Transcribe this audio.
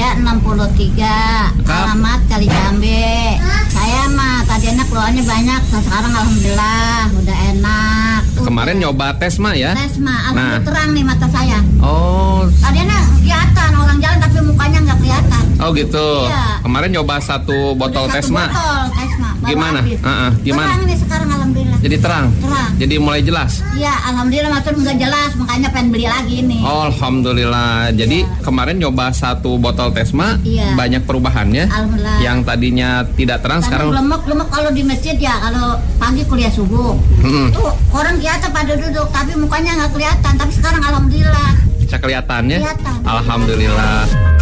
Saya 63, alamat Kali Jambe. Saya mah tadinya keluarnya banyak, sekarang alhamdulillah udah enak. Kemarin nyoba tes mah ya? Tes mah, alhamdulillah terang nih mata saya. Oh. Tadinya kelihatan orang jalan tapi mukanya nggak kelihatan. Oh gitu. Iya. Kemarin nyoba satu botol tes mah. Gimana? Gimana? Terang nih sekarang alhamdulillah. Jadi terang. Terang. Jadi mulai jelas. Iya, alhamdulillah matur nggak jelas, makanya pengen beli lagi nih. Oh, alhamdulillah. Jadi kemarin nyoba satu botol tesma, banyak perubahannya. Alhamdulillah. Yang tadinya tidak terang sekarang lemek kalau di masjid ya, kalau pagi kuliah subuh. Tuh orang kelihatan pada duduk tapi mukanya nggak kelihatan, tapi sekarang alhamdulillah. Bisa kelihatannya. Kelihatan. Alhamdulillah.